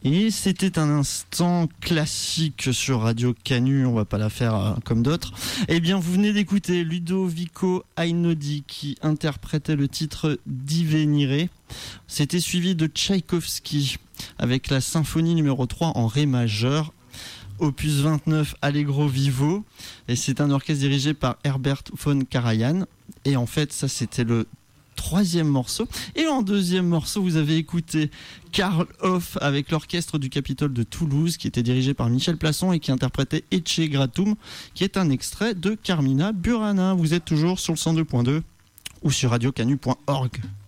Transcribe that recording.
Et c'était un instant classique sur Radio Canu, on va pas la faire comme d'autres. Eh bien, vous venez d'écouter Ludovico Einaudi qui interprétait le titre Divenire. C'était suivi de Tchaïkovski avec la symphonie numéro 3 en ré majeur, opus 29 Allegro Vivo. Et c'est un orchestre dirigé par Herbert von Karajan. Et en fait, ça c'était le troisième morceau. Et en deuxième morceau, vous avez écouté Karl Hoff avec l'orchestre du Capitole de Toulouse qui était dirigé par Michel Plasson et qui interprétait Ecce Gratum, qui est un extrait de Carmina Burana. Vous êtes toujours sur le 102.2 ou sur radiocanu.org.